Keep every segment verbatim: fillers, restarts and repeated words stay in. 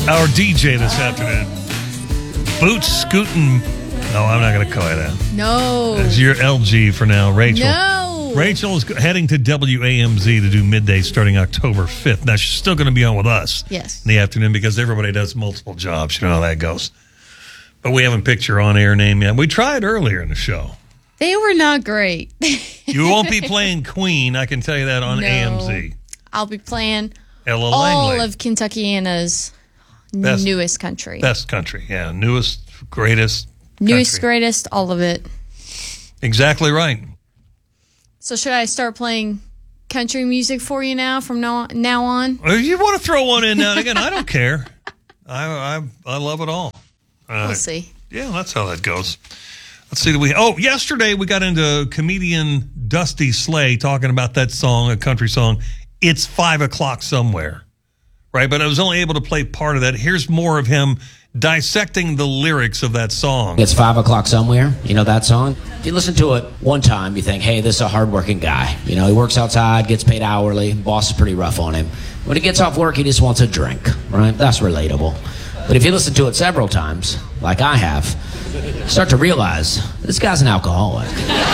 Our D J this afternoon, Boots Scootin'. No, I'm not going to call you that. No. It's your L G for now, Rachel. No. Rachel is heading to W A M Z to do midday starting October fifth. Now, she's still going to be on with us yes. in the afternoon because everybody does multiple jobs. You know how that goes. But we haven't picked your on-air name yet. We tried earlier in the show. They were not great. You won't be playing Queen, I can tell you that, on no. A M Z. I'll be playing Ella all Langley. of Kentuckiana's Best, newest country. Best country, yeah. Newest, greatest Newest, country. greatest, all of it. Exactly right. So should I start playing country music for you now from now on? Now on? If you want to throw one in now and again, I don't care. I, I I love it all. Uh, We'll see. Yeah, that's how that goes. Let's see. We oh, yesterday we got into comedian Dusty Slay talking about that song, a country song. It's five o'clock somewhere, right? But I was only able to play part of that. Here's more of him dissecting the lyrics of that song. It's five o'clock somewhere. You know that song? If you listen to it one time, you think, hey, this is a hardworking guy. You know, he works outside, gets paid hourly. Boss is pretty rough on him. When he gets off work, he just wants a drink, right? That's relatable. But if you listen to it several times, like I have, you start to realize this guy's an alcoholic.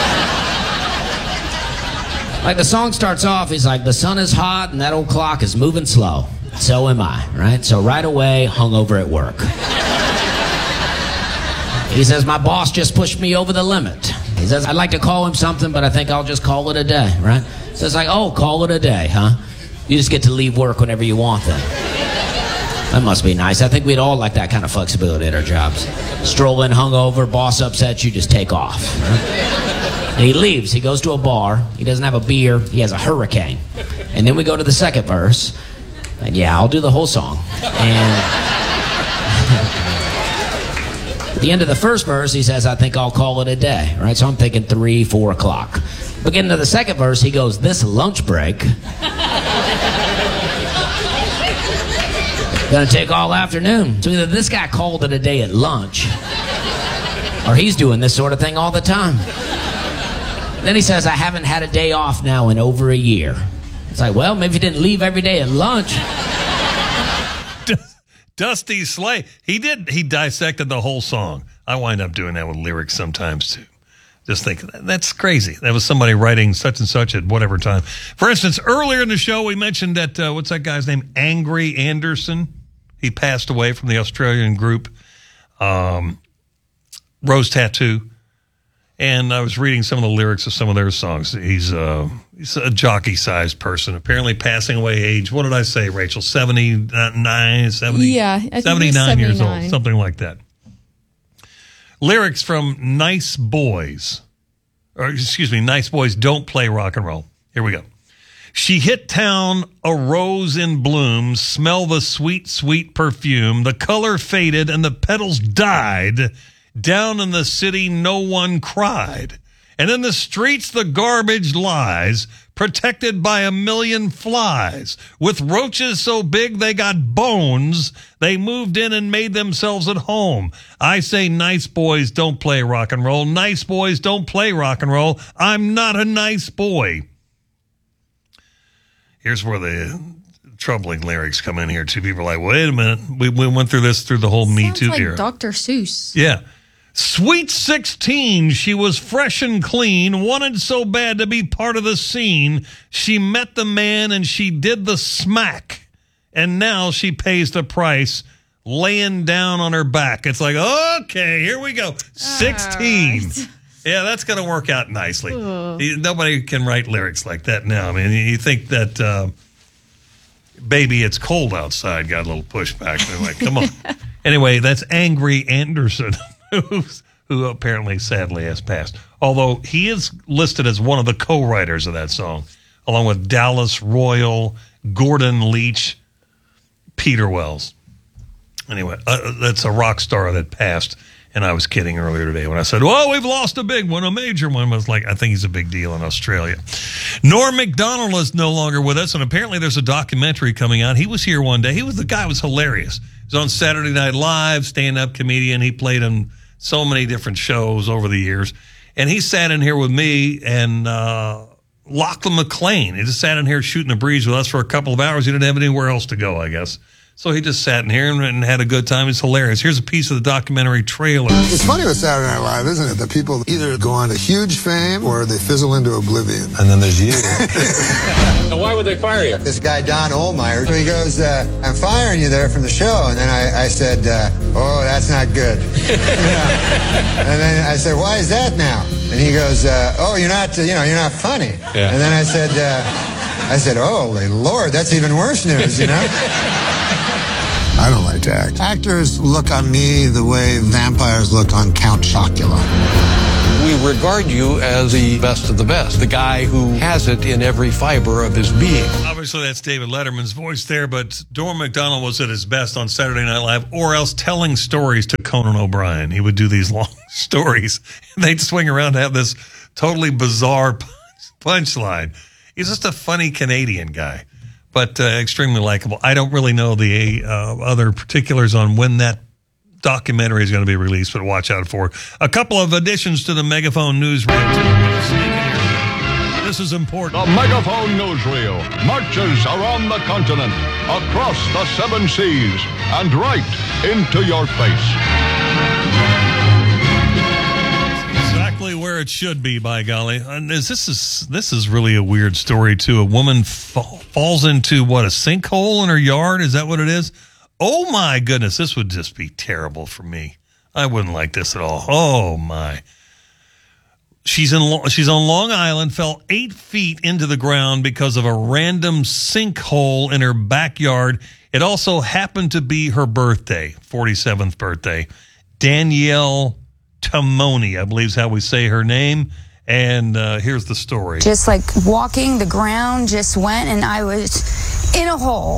Like the song starts off, he's like, the sun is hot and that old clock is moving slow. So am I, right? So right away, hungover at work. He says, my boss just pushed me over the limit. He says, I'd like to call him something, but I think I'll just call it a day, right? So it's like, oh, call it a day, huh? You just get to leave work whenever you want then. That must be nice. I think we'd all like that kind of flexibility at our jobs. Stroll in hungover, boss upsets you, just take off. Right? And he leaves. He goes to a bar. He doesn't have a beer. He has a hurricane. And then we go to the second verse. And yeah, I'll do the whole song. And at the end of the first verse, he says, I think I'll call it a day. Right? So I'm thinking three, four o'clock. Beginning of the second verse, he goes, this lunch break gonna take all afternoon. So either this guy called it a day at lunch, or he's doing this sort of thing all the time. Then he says, I haven't had a day off now in over a year. It's like, well, maybe you didn't leave every day at lunch. Dusty Slay, he did, he dissected the whole song. I wind up doing that with lyrics sometimes too. Just think, that's crazy. That was somebody writing such and such at whatever time. For instance, earlier in the show, we mentioned that, uh, what's that guy's name? Angry Anderson. He passed away from the Australian group, um, Rose Tattoo. And I was reading some of the lyrics of some of their songs. He's, uh, he's a jockey-sized person, apparently passing away age. What did I say, Rachel? seventy-nine, seventy, yeah, I think seventy-nine years old, seventy-nine. something like that. Lyrics from Nice Boys, or excuse me, Nice Boys Don't Play Rock and Roll. Here we go. She hit town, a rose in bloom, smell the sweet, sweet perfume. The color faded and the petals died. Down in the city, no one cried. And in the streets, the garbage lies, protected by a million flies. With roaches so big they got bones, they moved in and made themselves at home. I say nice boys don't play rock and roll. Nice boys don't play rock and roll. I'm not a nice boy. Here's where the troubling lyrics come in here. Two people are like, wait a minute. We, we went through this through the whole Me Sounds Too like era. Doctor Seuss. Yeah. Sweet sixteen, she was fresh and clean, wanted so bad to be part of the scene. She met the man and she did the smack. And now she pays the price, laying down on her back. It's like, okay, here we go. sixteen. Right. Yeah, that's going to work out nicely. You- Nobody can write lyrics like that now. I mean, you think that uh, Baby, It's Cold Outside got a little pushback. They're like, come on. Anyway, that's Angry Anderson. Who's, who apparently, sadly, has passed. Although he is listed as one of the co-writers of that song, along with Dallas Royal, Gordon Leach, Peter Wells. Anyway, uh, that's a rock star that passed, and I was kidding earlier today when I said, well, we've lost a big one, a major one. I was like, I think he's a big deal in Australia. Norm Macdonald is no longer with us, and apparently there's a documentary coming out. He was here one day. He was the guy who was hilarious. He was on Saturday Night Live, stand-up comedian. He played on so many different shows over the years. And he sat in here with me and uh, Lachlan McLean. He just sat in here shooting the breeze with us for a couple of hours. He didn't have anywhere else to go, I guess. So he just sat in here and, and had a good time. It's hilarious. Here's a piece of the documentary trailer. It's funny with Saturday Night Live, isn't it? That people either go on to huge fame or they fizzle into oblivion. And then there's you. Now, why would they fire you? This guy, Don Ohlmeyer, he goes, uh, I'm firing you there from the show. And then I, I said, uh, oh, that's not good. Yeah. And then I said, why is that now? And he goes, uh, oh, you're not, uh, you know, you're not funny. Yeah. And then I said, uh, I said, oh, Lord, that's even worse news, you know? I don't like to act. Actors look on me the way vampires look on Count Chocula. We regard you as the best of the best, the guy who has it in every fiber of his being. Obviously, that's David Letterman's voice there, but Norm Macdonald was at his best on Saturday Night Live, or else telling stories to Conan O'Brien. He would do these long stories, and they'd swing around to have this totally bizarre punchline. He's just a funny Canadian guy, but uh, extremely likable. I don't really know the uh, other particulars on when that documentary is going to be released, but watch out for it. A couple of additions to the Megaphone newsreel. This is important. The Megaphone newsreel marches around the continent, across the seven seas, and right into your face. Exactly where it should be, by golly. And is this is this is really a weird story too. A woman fa- falls into what, a sinkhole in her yard? Is that what it is? Oh my goodness, this would just be terrible for me. I wouldn't like this at all. Oh my. She's in she's on Long Island, fell eight feet into the ground because of a random sinkhole in her backyard. It also happened to be her birthday, forty-seventh birthday. Danielle Tamoni, I believe is how we say her name. And uh, here's the story. Just like walking, the ground just went, and I was in a hole.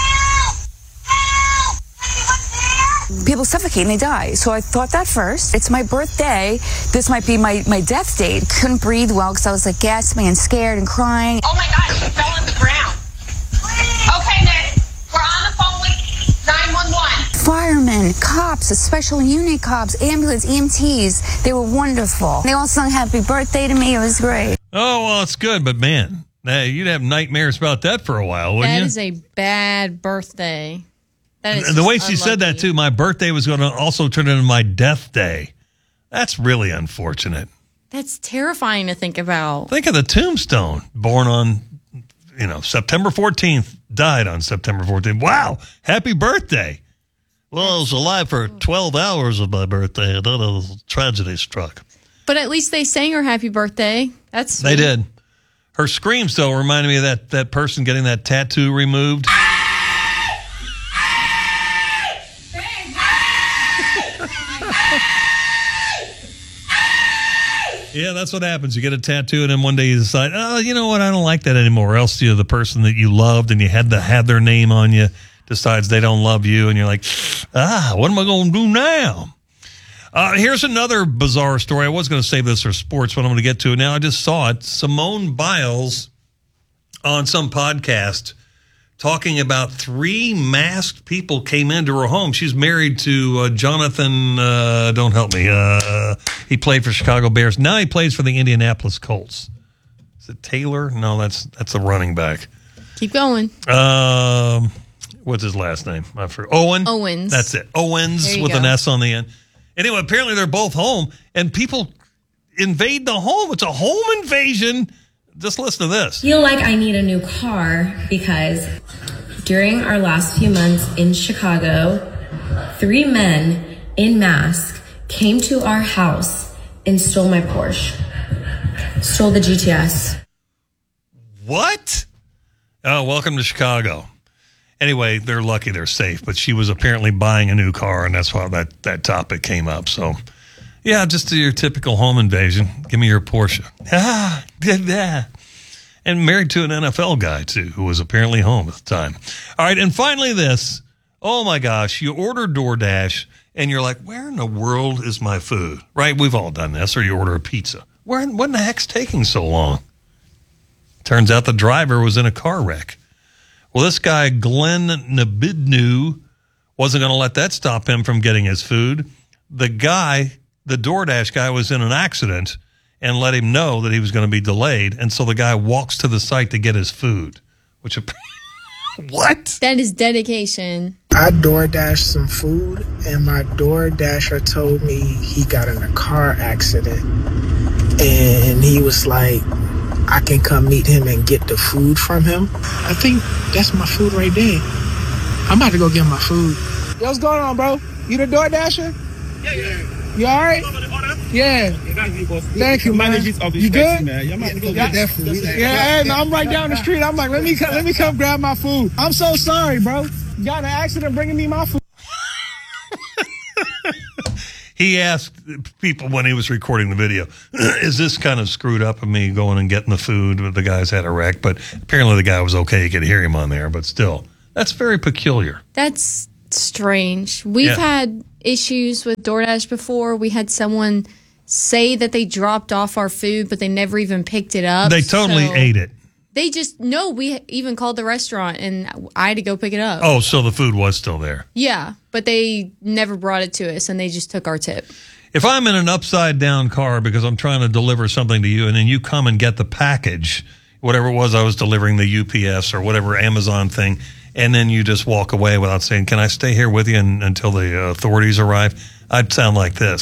People suffocate and they die. So I thought that first. It's my birthday. This might be my, my death date. Couldn't breathe well because I was like gasping and scared and crying. Oh my God, she fell on the ground. Okay, Nick, we're on the phone with nine one one. Firemen, cops, a special unit cops, ambulance, E M Ts. They were wonderful. They all sung happy birthday to me. It was great. Oh, well, it's good, but man, hey, you'd have nightmares about that for a while, wouldn't That you? is a bad birthday. That is And the way just she said that, unlucky. too, my birthday was going to also turn into my death day. That's really unfortunate. That's terrifying to think about. Think of the tombstone. Born on, you know, September fourteenth, died on September fourteenth. Wow, happy birthday. Well, I was alive for twelve hours of my birthday, and then a tragedy struck. But at least they sang her happy birthday. That's They sweet. did. Her scream still reminded me of that, that person getting that tattoo removed. Yeah, that's what happens. You get a tattoo, and then one day you decide, oh, you know what? I don't like that anymore. Or else you know, the person that you loved and you had to have their name on you decides they don't love you, and you're like, ah, what am I going to do now? Uh, here's another bizarre story. I was going to save this for sports, but I'm going to get to it now. I just saw it. Simone Biles on some podcast talking about three masked people came into her home. She's married to uh, Jonathan, uh, don't help me, uh, he played for Chicago Bears. Now he plays for the Indianapolis Colts. Is it Taylor? No, that's that's a running back. Keep going. Um, what's his last name? I forgot. Owen? Owens. That's it. Owens There you with go. an S on the end. Anyway, apparently they're both home, and people invade the home. It's a home invasion. Just listen to this. Feel like I need a new car because during our last few months in Chicago, three men in masks came to our house and stole my Porsche, stole the G T S. What? Oh, welcome to Chicago. Anyway, they're lucky they're safe, but she was apparently buying a new car, and that's why that, that topic came up. So, yeah, just your typical home invasion. Give me your Porsche. Ah, yeah. And married to an N F L guy, too, who was apparently home at the time. All right, and finally this. Oh, my gosh, you order DoorDash, and you're like, where in the world is my food? Right? We've all done this. Or you order a pizza. Where, what in the heck's taking so long? Turns out the driver was in a car wreck. Well, this guy, Glenn Nabidnu, wasn't going to let that stop him from getting his food. The guy, the DoorDash guy, was in an accident and let him know that he was going to be delayed. And so the guy walks to the site to get his food, which, what? That is dedication. I DoorDashed some food, and my DoorDasher told me he got in a car accident. And he was like, I can come meet him and get the food from him. I think that's my food right there. I'm about to go get my food. Yo, what's going on, bro? You the DoorDasher? Yeah, yeah. You all right? Yeah. Thank you, man. You good? Yeah, definitely. Yeah, hey, man, I'm right down the street. I'm like, let me come, let me come grab my food. I'm so sorry, bro. You got in an accident bringing me my food. He asked people when he was recording the video, is this kind of screwed up of me going and getting the food? The guy's had a wreck, but apparently the guy was okay. You could hear him on there, but still, that's very peculiar. That's strange. We've Yeah. had issues with DoorDash before. We had someone say that they dropped off our food, but they never even picked it up. They totally so ate it. They just, no, we even called the restaurant and I had to go pick it up. Oh, so the food was still there. Yeah, but they never brought it to us and they just took our tip. If I'm in an upside down car because I'm trying to deliver something to you and then you come and get the package, whatever it was I was delivering, the U P S or whatever Amazon thing, and then you just walk away without saying, can I stay here with you and, until the uh, authorities arrive? I'd sound like this.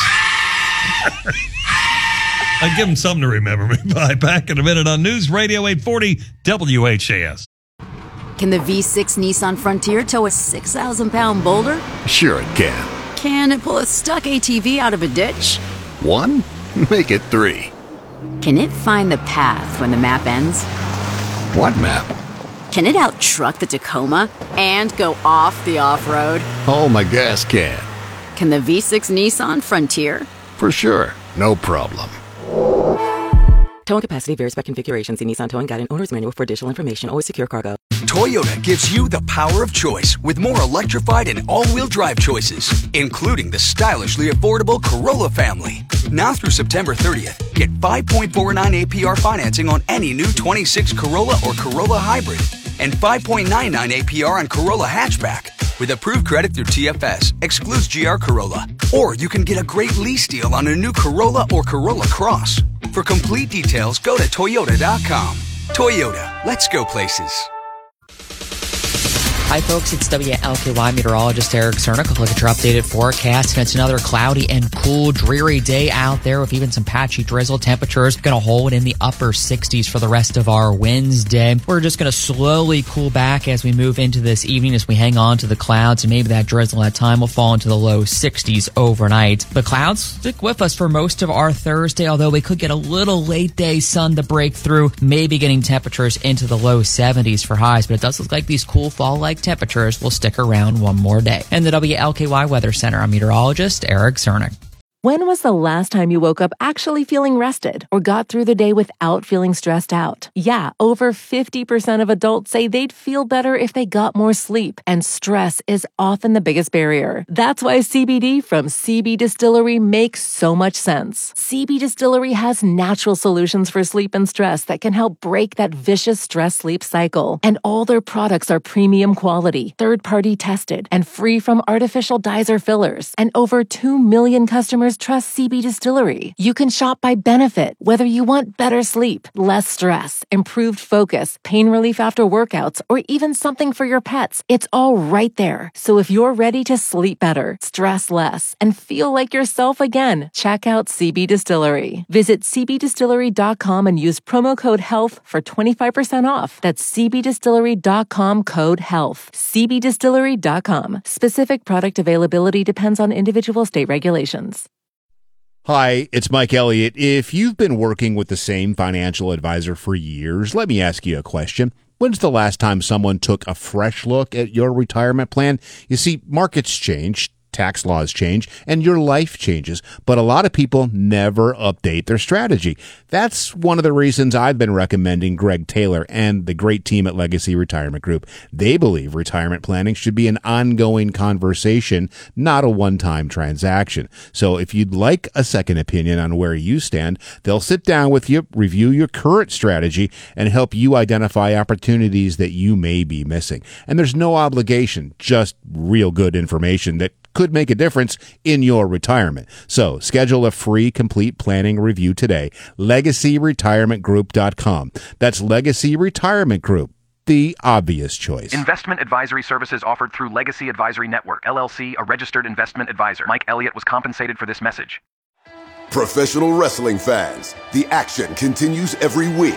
I'd give them something to remember me by. Back in a minute on News Radio eight forty W H A S. Can the V six Nissan Frontier tow a six thousand pound boulder? Sure it can. Can it pull a stuck A T V out of a ditch? One? Make it three. Can it find the path when the map ends? What map? Can it out-truck the Tacoma and go off the off-road? Oh, my gas can. Can the V six Nissan Frontier? For sure. No problem. Towing capacity varies by configuration. See Nissan Towing Guide and Owner's Manual for additional information. Always secure cargo. Toyota gives you the power of choice with more electrified and all-wheel drive choices, including the stylishly affordable Corolla family. Now through September thirtieth, get five point four nine A P R financing on any new twenty-six Corolla or Corolla Hybrid and five point nine nine A P R on Corolla Hatchback. With approved credit through T F S, excludes G R Corolla. Or you can get a great lease deal on a new Corolla or Corolla Cross. For complete details, go to Toyota dot com. Toyota, let's go places. Hi, folks. It's W L K Y meteorologist Eric Cernick. I'll look at your updated forecast. And it's another cloudy and cool, dreary day out there with even some patchy drizzle. Temperatures going to hold in the upper sixties for the rest of our Wednesday. We're just going to slowly cool back as we move into this evening as we hang on to the clouds. And maybe that drizzle at time will fall into the low sixties overnight. The clouds stick with us for most of our Thursday, although we could get a little late day sun to break through, maybe getting temperatures into the low seventies for highs. But it does look like these cool fall-like temperatures will stick around one more day. In the W L K Y Weather Center, I'm meteorologist Eric Cernick. When was the last time you woke up actually feeling rested or got through the day without feeling stressed out? Yeah, over fifty percent of adults say they'd feel better if they got more sleep, and stress is often the biggest barrier. That's why C B D from C B Distillery makes so much sense. C B Distillery has natural solutions for sleep and stress that can help break that vicious stress-sleep cycle. And all their products are premium quality, third-party tested, and free from artificial dyes or fillers. And over two million customers trust C B Distillery. You can shop by benefit, whether you want better sleep, less stress, improved focus, pain relief after workouts, or even something for your pets. It's all right there. So if you're ready to sleep better, stress less, and feel like yourself again, check out C B Distillery. Visit C B distillery dot com and use promo code HEALTH for twenty-five percent off. That's C B distillery dot com code HEALTH. C B distillery dot com. Specific product availability depends on individual state regulations. Hi, it's Mike Elliott. If you've been working with the same financial advisor for years, let me ask you a question. When's the last time someone took a fresh look at your retirement plan? You see, markets change, tax laws change, and your life changes, but a lot of people never update their strategy. That's one of the reasons I've been recommending Greg Taylor and the great team at Legacy Retirement Group. They believe retirement planning should be an ongoing conversation, not a one-time transaction. So if you'd like a second opinion on where you stand, they'll sit down with you, review your current strategy, and help you identify opportunities that you may be missing. And there's no obligation, just real good information that could make a difference in your retirement. So schedule a free complete planning review today. legacy retirement group dot com. That's Legacy Retirement Group. the obvious choice. Investment advisory services offered through Legacy Advisory Network, L L C, a registered investment advisor. Mike Elliott was compensated for this message. Professional wrestling fans, the action continues every week.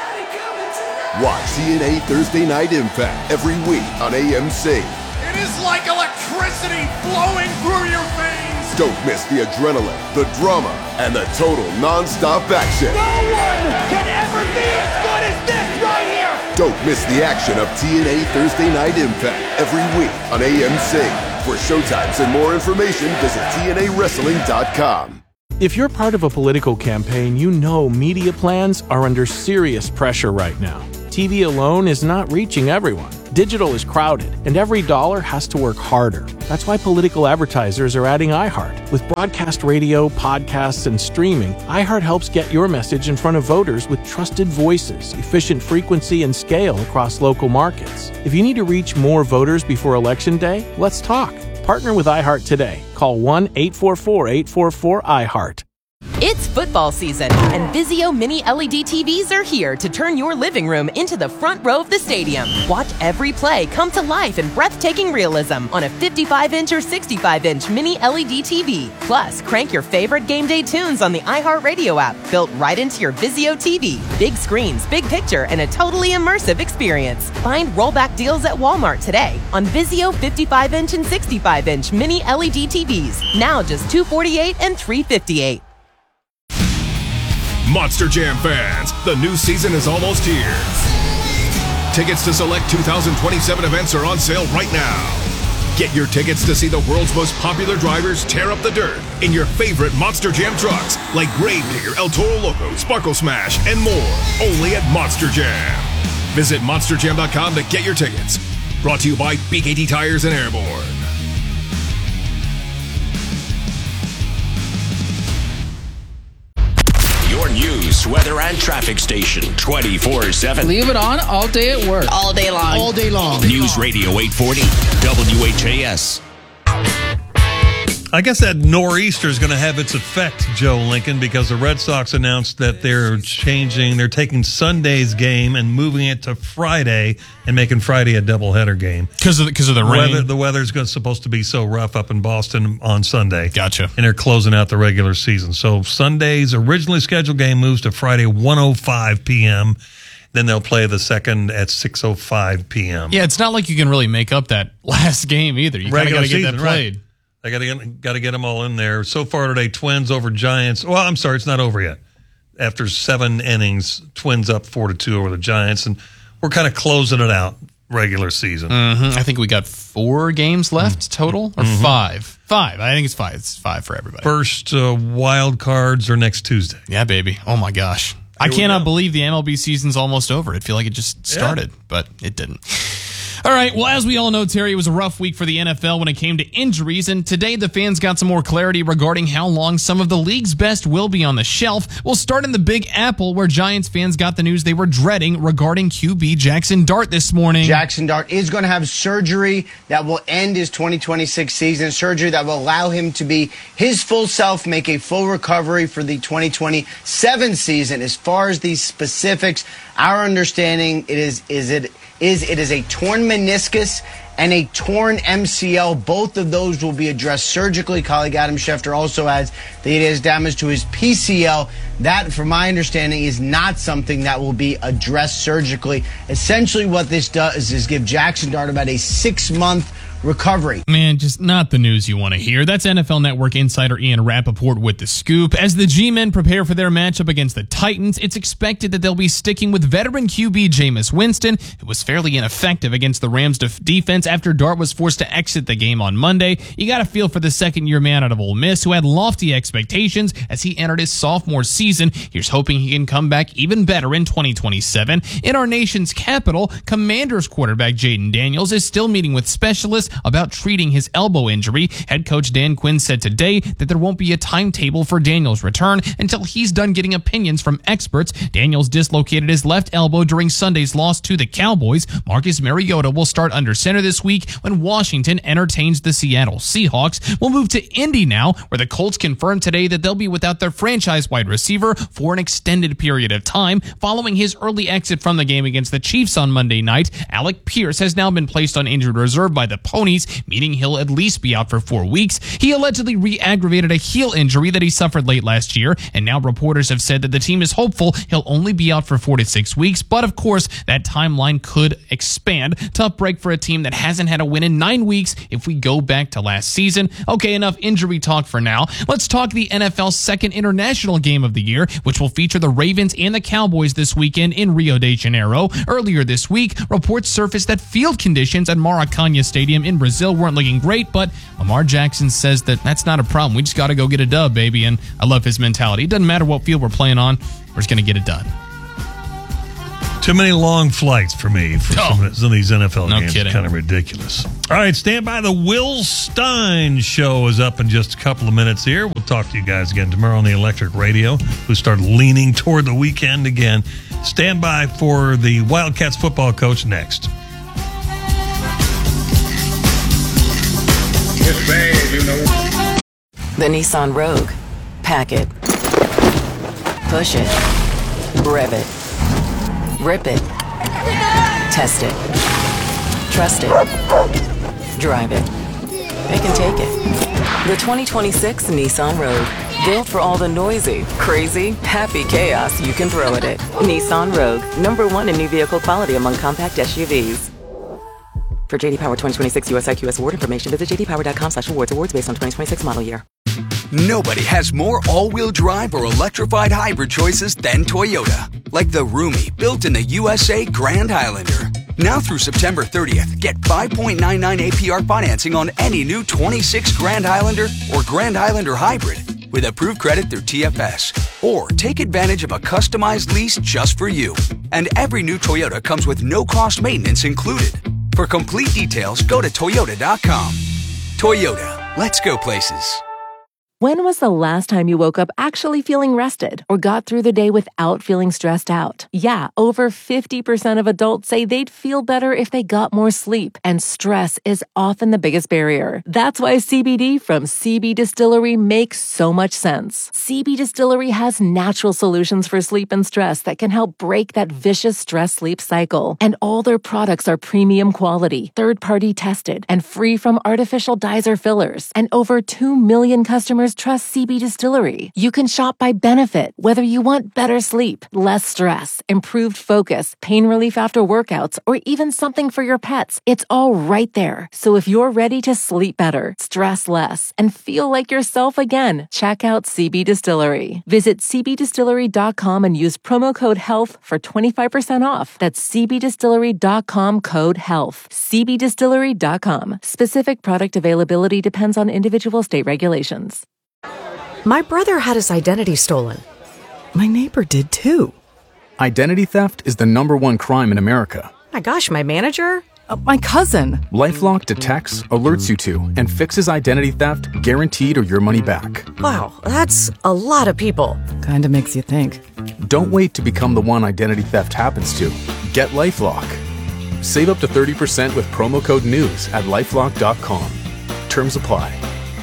Watch T N A Thursday Night Impact every week on A M C. It is like electricity flowing through your veins. Don't miss the adrenaline, the drama, and the total non-stop action. No one can ever be as good as this right here. Don't miss the action of T N A Thursday Night Impact every week on A M C. For showtimes and more information, visit T N A wrestling dot com. If you're part of a political campaign, you know media plans are under serious pressure right now. T V alone is not reaching everyone. Digital is crowded, and every dollar has to work harder. That's why political advertisers are adding iHeart. With broadcast radio, podcasts, and streaming, iHeart helps get your message in front of voters with trusted voices, efficient frequency, and scale across local markets. If you need to reach more voters before Election Day, let's talk. Partner with iHeart today. Call one eight four four, eight four four, iHeart. It's football season, and Vizio Mini L E D T Vs are here to turn your living room into the front row of the stadium. Watch every play come to life in breathtaking realism on a fifty-five inch or sixty-five inch Mini L E D T V. Plus, crank your favorite game day tunes on the iHeartRadio app, built right into your Vizio T V. Big screens, big picture, and a totally immersive experience. Find rollback deals at Walmart today on Vizio fifty-five inch and sixty-five inch Mini L E D T Vs. Now just two hundred forty-eight dollars and three hundred fifty-eight dollars. Monster Jam fans, the new season is almost here. Tickets to select two thousand twenty-seven events are on sale right now. Get your tickets to see the world's most popular drivers tear up the dirt in your favorite Monster Jam trucks like Gravedigger, El Toro Loco, Sparkle Smash, and more, only at Monster Jam. Visit monster jam dot com to get your tickets. Brought to you by B K T Tires and Airborne. Your news, weather, and traffic station twenty-four seven. Leave it on all day at work. All day long. All day long. News Radio eight forty, W H A S. I guess that nor'easter is going to have its effect, Joe Lincoln, because the Red Sox announced that they're changing, they're taking Sunday's game and moving it to Friday and making Friday a doubleheader game. Because of, because of the rain? Weather, the weather's gonna, supposed to be so rough up in Boston on Sunday. Gotcha. And they're closing out the regular season. So Sunday's originally scheduled game moves to Friday one oh five p.m., then they'll play the second at six oh five p.m. Yeah, it's not like you can really make up that last game either. You kind of got to get that played. Right. I got to got to get them all in there. So far today, Twins over Giants. Well, I'm sorry, it's not over yet. After seven innings, Twins up four to two over the Giants, and we're kind of closing it out regular season. Mm-hmm. I think we got four games left total, or mm-hmm. five. Five. I think it's five. It's five for everybody. First uh, wild cards are next Tuesday. Yeah, baby. Oh my gosh, Here I cannot believe the M L B season's almost over. I feel like it just started, yeah. but it didn't. All right, well, as we all know, Terry, it was a rough week for the N F L when it came to injuries, and today the fans got some more clarity regarding how long some of the league's best will be on the shelf. We'll start in the Big Apple, where Giants fans got the news they were dreading regarding Q B Jackson Dart this morning. Jackson Dart is going to have surgery that will end his twenty twenty-six season, surgery that will allow him to be his full self, make a full recovery for the twenty twenty-seven season. As far as these specifics, our understanding it is is it is it is a torn meniscus and a torn M C L. Both of those will be addressed surgically. Colleague Adam Schefter also adds that it has damage to his P C L. That, from my understanding, is not something that will be addressed surgically. Essentially what this does is give Jackson Dart about a six-month recovery. Man, just not the news you want to hear. That's N F L Network insider Ian Rappaport with the scoop. As the G-men prepare for their matchup against the Titans, it's expected that they'll be sticking with veteran Q B Jameis Winston, who was fairly ineffective against the Rams' def- defense after Dart was forced to exit the game on Monday. You got to feel for the second-year man out of Ole Miss, who had lofty expectations as he entered his sophomore season. Here's hoping he can come back even better in twenty twenty-seven. In our nation's capital, Commanders quarterback Jaden Daniels is still meeting with specialists about treating his elbow injury. Head coach Dan Quinn said today that there won't be a timetable for Daniels' return until he's done getting opinions from experts. Daniels dislocated his left elbow during Sunday's loss to the Cowboys. Marcus Mariota will start under center this week when Washington entertains the Seattle Seahawks. We'll move to Indy now, where the Colts confirmed today that they'll be without their franchise wide receiver for an extended period of time. Following his early exit from the game against the Chiefs on Monday night, Alec Pierce has now been placed on injured reserve by the Ponies, meaning he'll at least be out for four weeks. He allegedly re-aggravated a heel injury that he suffered late last year, and now reporters have said that the team is hopeful he'll only be out for four to six weeks. But of course, that timeline could expand. Tough break for a team that hasn't had a win in nine weeks if we go back to last season. Okay, enough injury talk for now. Let's talk the N F L's second international game of the year, which will feature the Ravens and the Cowboys this weekend in Rio de Janeiro. Earlier this week, reports surfaced that field conditions at Maracanã Stadium in Brazil weren't looking great, but Lamar Jackson says that that's not a problem. We just got to go get a dub, baby, and I love his mentality. It doesn't matter what field we're playing on, we're just going to get it done. Too many long flights for me for Oh. some, of, some of these N F L No games. kidding. Kind of ridiculous. All right, stand by. The Will Stein Show is up in just a couple of minutes here. We'll talk to you guys again tomorrow on the Electric Radio. We start leaning toward the weekend again. Stand by for the Wildcats football coach next. It's bad, you know. The Nissan Rogue. Pack it. Push it. Rev it. Rip it. Test it. Trust it. Drive it. They can take it. The twenty twenty-six Nissan Rogue. Built for all the noisy, crazy, happy chaos you can throw at it. Nissan Rogue. Number one in new vehicle quality among compact S U Vs. For J D Power twenty twenty-six U S I Q S award information, visit j d power dot com slash awards. Awards based on twenty twenty-six model year. Nobody has more all-wheel drive or electrified hybrid choices than Toyota. Like the roomy, built in the U S A Grand Highlander. Now through September thirtieth, get five point nine nine A P R financing on any new twenty-six Grand Highlander or Grand Highlander Hybrid with approved credit through T F S. Or take advantage of a customized lease just for you. And every new Toyota comes with no-cost maintenance included. For complete details, go to toyota dot com. Toyota, let's go places. When was the last time you woke up actually feeling rested or got through the day without feeling stressed out? Yeah, over fifty percent of adults say they'd feel better if they got more sleep, and stress is often the biggest barrier. That's why C B D from C B Distillery makes so much sense. C B Distillery has natural solutions for sleep and stress that can help break that vicious stress-sleep cycle. And all their products are premium quality, third-party tested, and free from artificial dyes or fillers. And over two million customers trust C B Distillery. You can shop by benefit, whether you want better sleep, less stress, improved focus, pain relief after workouts, or even something for your pets. It's all right there. So if you're ready to sleep better, stress less, and feel like yourself again, check out C B Distillery. Visit c b distillery dot com and use promo code HEALTH for twenty-five percent off. That's c b distillery dot com code HEALTH. c b distillery dot com. Specific product availability depends on individual state regulations. My brother had his identity stolen. My neighbor did too. Identity theft is the number one crime in America. My gosh, my manager? Uh, my cousin. LifeLock detects, alerts you to, and fixes identity theft guaranteed or your money back. Wow, that's a lot of people. Kinda makes you think. Don't wait to become the one identity theft happens to. Get LifeLock. Save up to thirty percent with promo code NEWS at lifelock dot com. Terms apply.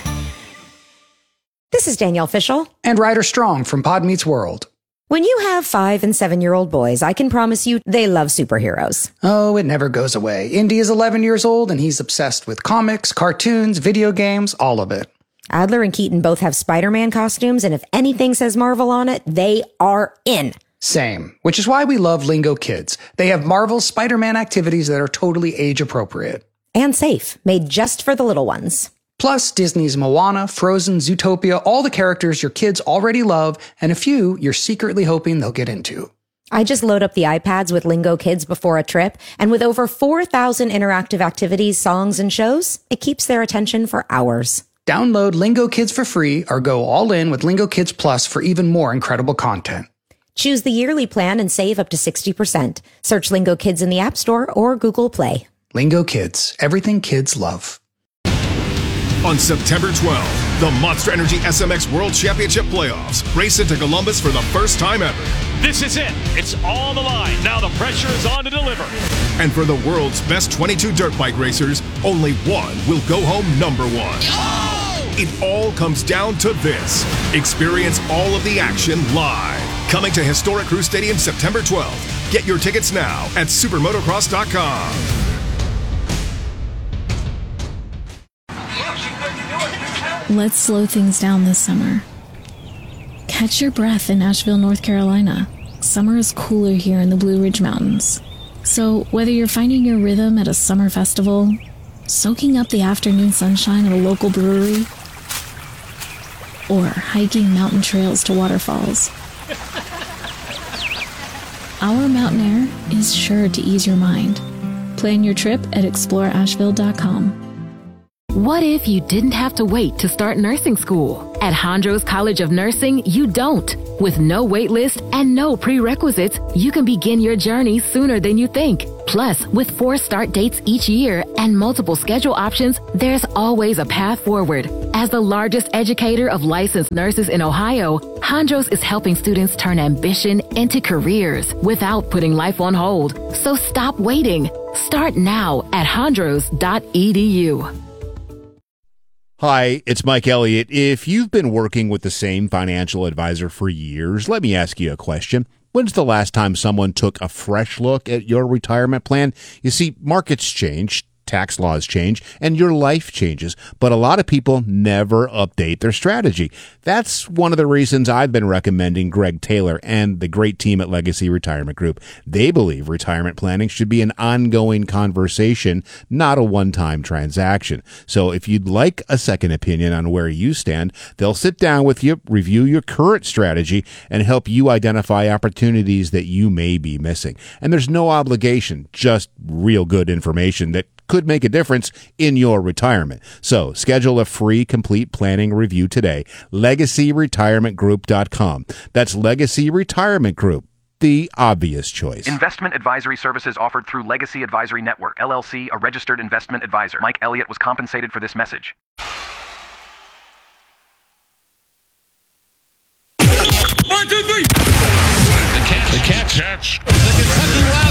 This is Danielle Fishel. And Ryder Strong from Pod Meets World. When you have five and seven-year-old boys, I can promise you they love superheroes. Oh, it never goes away. Indy is eleven years old, and he's obsessed with comics, cartoons, video games, all of it. Adler and Keaton both have Spider-Man costumes, and if anything says Marvel on it, they are in. Same, which is why we love Lingo Kids. They have Marvel's Spider-Man activities that are totally age-appropriate. And safe, made just for the little ones. Plus, Disney's Moana, Frozen, Zootopia, all the characters your kids already love, and a few you're secretly hoping they'll get into. I just load up the iPads with Lingo Kids before a trip, and with over four thousand interactive activities, songs, and shows, it keeps their attention for hours. Download Lingo Kids for free or go all in with Lingo Kids Plus for even more incredible content. Choose the yearly plan and save up to sixty percent. Search Lingo Kids in the App Store or Google Play. Lingo Kids, everything kids love. On September twelfth, the Monster Energy S M X World Championship Playoffs race into Columbus for the first time ever. This is it. It's on the line. Now the pressure is on to deliver. And for the world's best twenty-two dirt bike racers, only one will go home number one. Oh! It all comes down to this. Experience all of the action live. Coming to Historic Crew Stadium September twelfth. Get your tickets now at supermotocross dot com. Let's slow things down this summer. Catch your breath in Asheville, North Carolina. Summer is cooler here in the Blue Ridge Mountains. So whether you're finding your rhythm at a summer festival, soaking up the afternoon sunshine at a local brewery, or hiking mountain trails to waterfalls, our mountain air is sure to ease your mind. Plan your trip at explore asheville dot com. What if you didn't have to wait to start nursing school? At Hondros College of Nursing, you don't. With no wait list and no prerequisites, you can begin your journey sooner than you think. Plus, with four start dates each year and multiple schedule options, there's always a path forward. As the largest educator of licensed nurses in Ohio, Hondros is helping students turn ambition into careers without putting life on hold. So stop waiting. Start now at hondros dot e d u. Hi, it's Mike Elliott. If you've been working with the same financial advisor for years, let me ask you a question. When's the last time someone took a fresh look at your retirement plan? You see, markets change, tax laws change, and your life changes, but a lot of people never update their strategy. That's one of the reasons I've been recommending Greg Taylor and the great team at Legacy Retirement Group. They believe retirement planning should be an ongoing conversation, not a one-time transaction. So if you'd like a second opinion on where you stand, they'll sit down with you, review your current strategy, and help you identify opportunities that you may be missing. And there's no obligation, just real good information that could make a difference in your retirement. So schedule a free complete planning review today. legacy retirement group dot com. That's Legacy Retirement Group, the obvious choice. Investment advisory services offered through Legacy Advisory Network, L L C, a registered investment advisor. Mike Elliott was compensated for this message. One, two, three. The catch. The catch. catch. The Kentucky Wild